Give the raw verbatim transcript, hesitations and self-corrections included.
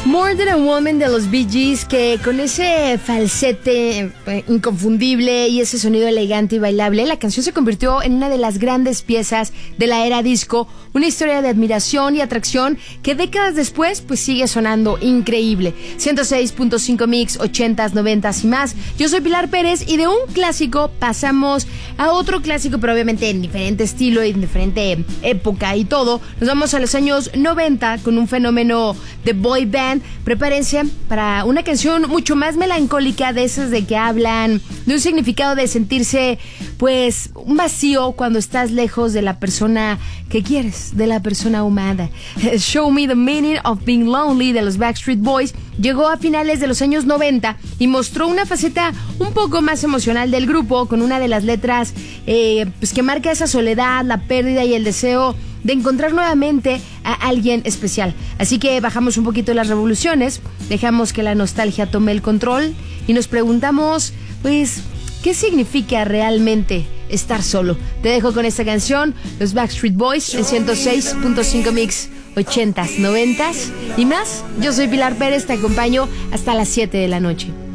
More Than a Woman de los Bee Gees, que con ese falsete eh, inconfundible y ese sonido elegante y bailable, la canción se convirtió en una de las grandes piezas de la era disco, una historia de admiración y atracción que décadas después pues sigue sonando increíble. ciento seis punto cinco Mix, ochentas, noventas y más. Yo soy Pilar Pérez y de un clásico pasamos a otro clásico, pero obviamente en diferente estilo y en diferente época y todo. Nos vamos a los años noventa con un fenómeno de boy band. Prepárense para una canción mucho más melancólica, de esas de que hablan de un significado de sentirse pues un vacío cuando estás lejos de la persona que quieres, de la persona amada. Show Me the Meaning of Being Lonely de los Backstreet Boys llegó a finales de los años noventa y mostró una faceta un poco más emocional del grupo, con una de las letras eh, pues que marca esa soledad, la pérdida y el deseo de encontrar nuevamente a alguien especial. Así que bajamos un poquito las revoluciones, dejamos que la nostalgia tome el control y nos preguntamos, pues, ¿qué significa realmente estar solo? Te dejo con esta canción, los Backstreet Boys, en ciento seis punto cinco Mix, ochentas, noventas y más. Yo soy Pilar Pérez, te acompaño hasta las siete de la noche.